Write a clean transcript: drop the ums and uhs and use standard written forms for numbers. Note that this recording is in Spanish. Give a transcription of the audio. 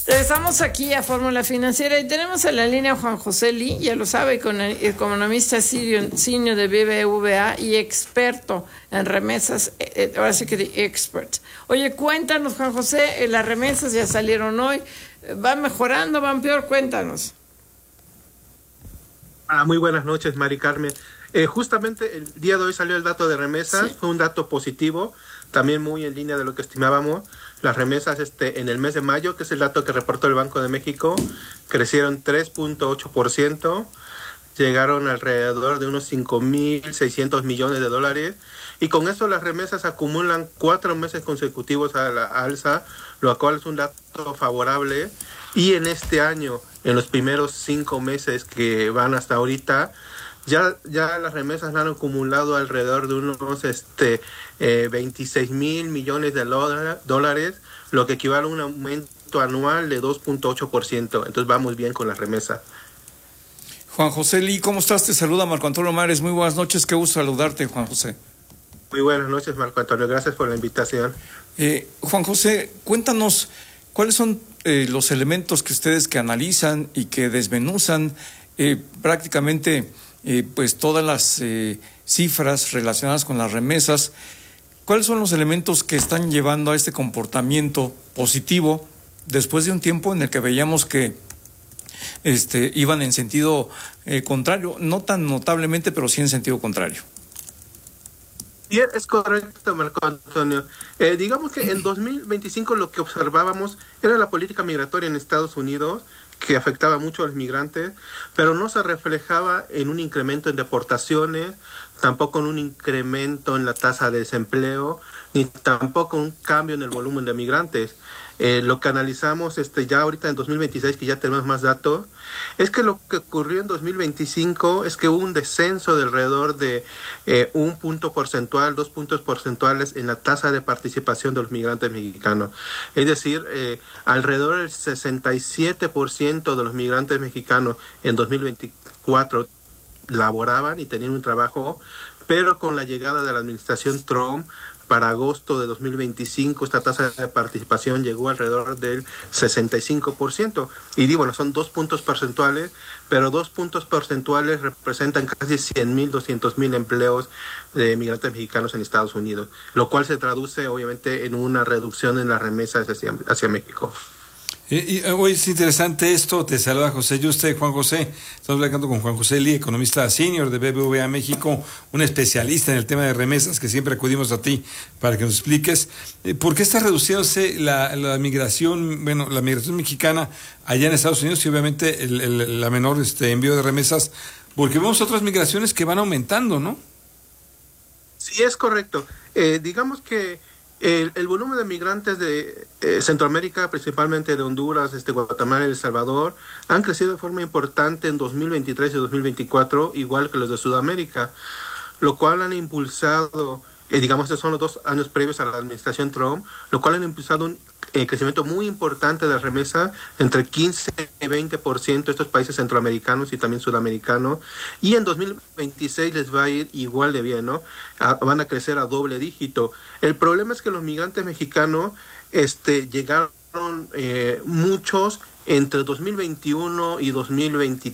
Regresamos aquí a Fórmula Financiera y tenemos en la línea a Juan José Lee, ya lo sabe, economista senior de BBVA y experto en remesas, ahora sí que de expert. Oye, cuéntanos, Juan José, las remesas ya salieron hoy, ¿van mejorando, van peor? Cuéntanos. Muy buenas noches, Mari Carmen. Justamente el día de hoy salió el dato de remesas, sí. Fue un dato positivo, también muy en línea de lo que estimábamos. Las remesas en el mes de mayo, que es el dato que reportó el Banco de México, crecieron 3.8%, llegaron alrededor de unos 5.600 millones de dólares, y con eso las remesas acumulan 4 meses consecutivos a la alza, lo cual es un dato favorable. Y en este año, en los primeros 5 meses que van hasta ahorita, ya las remesas han acumulado alrededor de unos 26 mil millones de dólares, lo que equivale a un aumento anual de 2.8%. Entonces vamos bien con las remesas. Juan José Lee, ¿cómo estás? Te saluda Marco Antonio Mares. Muy buenas noches, qué gusto saludarte, Juan José. Muy buenas noches, Marco Antonio. Gracias por la invitación. Juan José, cuéntanos, ¿cuáles son los elementos que ustedes que analizan y que desmenuzan prácticamente pues todas las cifras relacionadas con las remesas? ¿Cuáles son los elementos que están llevando a este comportamiento positivo después de un tiempo en el que veíamos que iban en sentido contrario, no tan notablemente, pero sí en sentido contrario? Sí, es correcto, Marco Antonio. Digamos que en 2025 lo que observábamos era la política migratoria en Estados Unidos, que afectaba mucho a los migrantes, pero no se reflejaba en un incremento en deportaciones, tampoco en un incremento en la tasa de desempleo, ni tampoco un cambio en el volumen de migrantes. Lo que analizamos ya ahorita en 2026, que ya tenemos más datos, es que lo que ocurrió en 2025 es que hubo un descenso de alrededor de 1 punto porcentual, 2 puntos porcentuales en la tasa de participación de los migrantes mexicanos. Es decir, alrededor del 67% de los migrantes mexicanos en 2024 laboraban y tenían un trabajo, pero con la llegada de la administración Trump, para agosto de 2025, esta tasa de participación llegó alrededor del 65%. Y bueno, son 2 puntos porcentuales, pero 2 puntos porcentuales representan casi 100,000, 200,000 empleos de migrantes mexicanos en Estados Unidos, lo cual se traduce obviamente en una reducción en las remesas hacia México. Hoy es interesante esto. Te saluda José Yuste. Juan José, estamos hablando con Juan José Lee, economista senior de BBVA México, un especialista en el tema de remesas, que siempre acudimos a ti para que nos expliques por qué está reduciéndose la migración, la migración mexicana allá en Estados Unidos, y obviamente la menor envío de remesas, porque vemos otras migraciones que van aumentando, ¿no? Sí, es correcto. Digamos que el volumen de migrantes de Centroamérica, principalmente de Honduras, Guatemala y El Salvador, han crecido de forma importante en 2023 y 2024, igual que los de Sudamérica, lo cual han impulsado, estos son los 2 años previos a la administración Trump, lo cual han impulsado un crecimiento muy importante de la remesa, entre 15 y 20% estos países centroamericanos y también sudamericanos, y en 2026 les va a ir igual de bien, ¿no? Van a crecer a doble dígito. El problema es que los migrantes mexicanos llegaron muchos entre 2021 y 2023.